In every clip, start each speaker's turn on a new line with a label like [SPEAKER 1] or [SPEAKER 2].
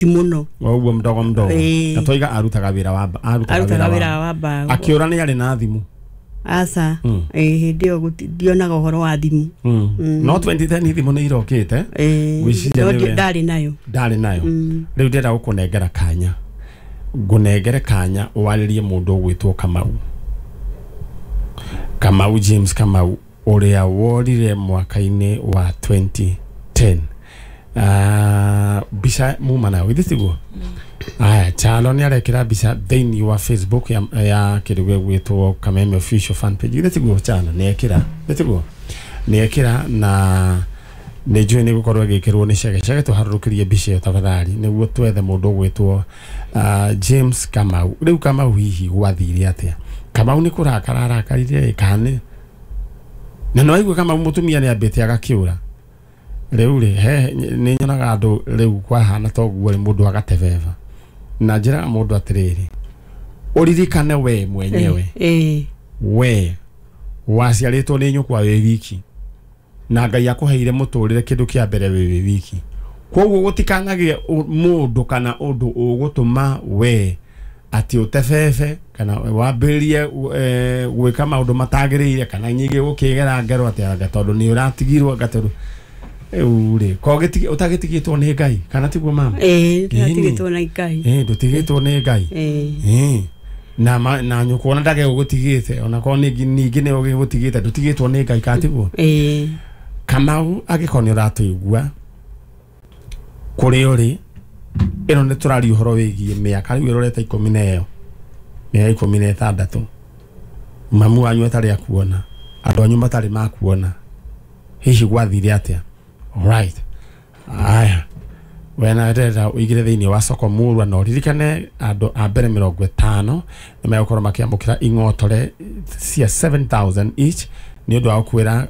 [SPEAKER 1] timuno
[SPEAKER 2] oguo mdogo atoiga arutaga wira wa
[SPEAKER 1] ba
[SPEAKER 2] akiura ni ari na thimu
[SPEAKER 1] asa ndio gutionaga uhoro wa thimu
[SPEAKER 2] no 2010 thimu ni irokite
[SPEAKER 1] ndari nayo
[SPEAKER 2] riu ndira gukunengera kanya ngunengere kanya waririe mundu gwitwo Kamau James Kamau uria worire mwaka-ini wa 2010 bisa mumana withitiguo aya chalo ni arekira bisa thini wa Facebook ya kirugwe gwitwo Kameme official fan page withitiguo chana ni ekira na nejwe ni gukorwo gikirwo ni cege tuharurukirie bice tafadhali niguo twethe mundu gwitwo James Kamau riu Kamau hihi gwathire atia Kamau ni kurakarakarire kane na no igwe Kamau mutumia ni ambete agakiura riu he ni nyonaga andu riu kwa hana toguo mundu agateveva na njira mundu atiriri uririkane we mwenyewe we waciaritwo ni nyukwa we wiki na Ngai akuheire muturire kindu kia mbere we wiki koguo gutikanage mundu kana undu ugutuma we ati utefefe kana wambirie gwika maundu matagiriire kana nyige gukigera ngero ati anga tondu ni uratigirwo gaturu uri ko utagitigitwo ni Ngai kana tiguo mama
[SPEAKER 1] utatigitwo ni Ngai
[SPEAKER 2] ndutigitwo ni Ngai na nyukuona ndage gutigite ona ko ningi ne ugutigite ndutigitwo ni Ngai katiguo Kamau agikoni uratuigua kuri uri ino ni turari uhoro wigie miaka riu irorete 10 miaka 16 mamu wanyu atari akuona andu anyu matari makuona hihi gwathire atia right aya wena rera uigire thini wa soko murwa no ririkane andu a mbere 50 ni megukora makiamukira ingotore cia 7,000 each ni undu wa kwira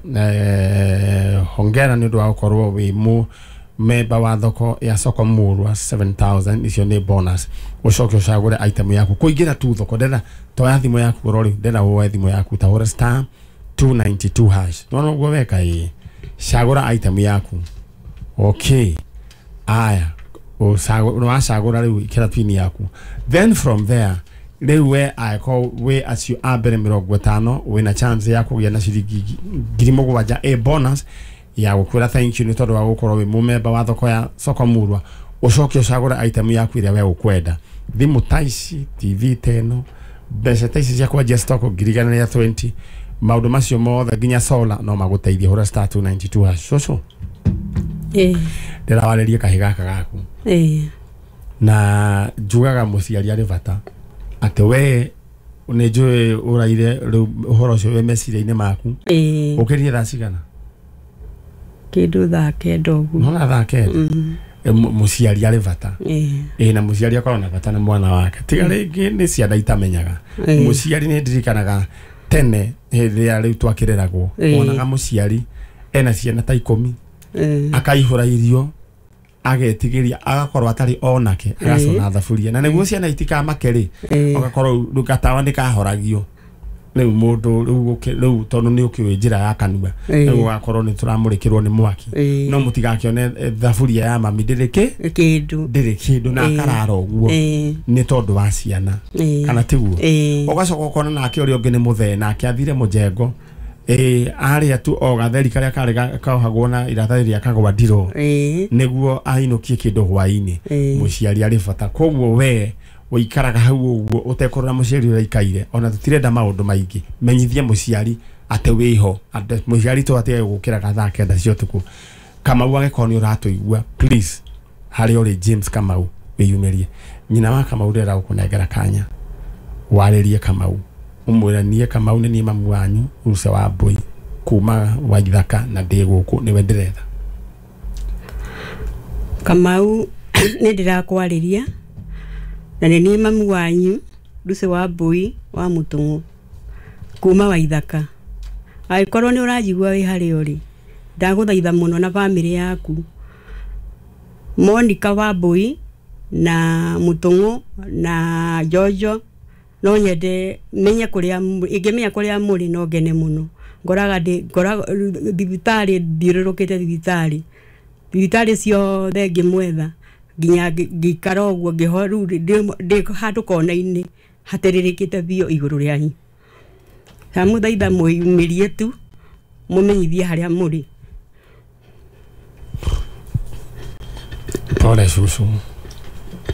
[SPEAKER 2] hongera ni undu wa gukorwo wi mu memba wa thoko ya soko murwa 7,000 icio ni bonus ucoke ucagure item yaku kuingira tu thoko ndena toya thimu yaku rori ndena woe thimu yaku ta hora star 292 hash no go weka cagura item yaku okay aya ucagura riu kira pin yaku then from there riu we I call we as you abere 50 wina chance ya kugia na ciringi 7,000 a bonus ya gukwira thank you ni tondu wa gukorwo wi mumemba wa thoko ya soko murwa ucoke ucagura item yaku iria we ukwenda thimu taici TV teno mbeca taici cia kwa stock 20 maundu macio mothe nginya solar no maguteithia hura star 292 hash coco ndira walerie kahiga gaku na jugaga muciari ari bata ate we unejwe uraire uhoro cio we meciria-ini maku ukirie thaa cigana
[SPEAKER 1] kindu thaa kenda uguo
[SPEAKER 2] no thaa kenda muciari ari bata na muciari akorwo na bata na mwana wake tiga ringi ni ciana itamenyaga muciari ni ndirikanaga tene hindi ya riu twakireragwo onaga muciari ena ciana ta 10 akaihura irio agetigiria agakorwo atari onake agacona thaburia na niguo ciana itika makeri agakorwo rukatawa nikahoragio riu mundu riu tondu ni ukiwe njira ya kanua riu agakorwo ni turamurikirwo ni mwaki no mutigakione thaburia ya mami ndiri kindu na karara uguo ni tondu wa ciana kana tiguo ugacoka ukona nake uri ungi ni muthe nake athire mujengo aria tu ogatheri karia kari kahagwo na irathathi ria kagwa ndiro niguo ainukie kindu hwaini muciari ari bata koguo we uikaraga hau uguo utekorora muciari uraikaire ona tutirenda maundu maingi menyithie muciari ate wiho ate muciari tu ate gukira gathaa kenda cio tuku Kamau agekoni uratuigua please hari uri James Kamau wiyumerie nyina wa Kamau ndera gukunengera kanya waririe Kamau umwiranie Kamau ni mamu wanyu Ruce wa Mbui kuma Waithaka na ndi guku ni wenderetha
[SPEAKER 1] Kamau ni ndirakwariria na ni mamu wanyu Ruce wa Mbui wa Mutungu kuma Waithaka aikorwo ni urajigua wi hari uri ndaguthaitha muno na family yaku Monica wa Mbui na Mutungu na Jojo no nyende menye kuria ingimenya kuria muri no ngene muno ngoraga thibitari ndirurukite thibitari cio thenge mwetha nginya ngikara uguo ngihoru ndi handu kona-ini hateririkite bio iguru rianyu samuthaitha mwiyumirie tu mumenyithie haria muri
[SPEAKER 2] pole cucu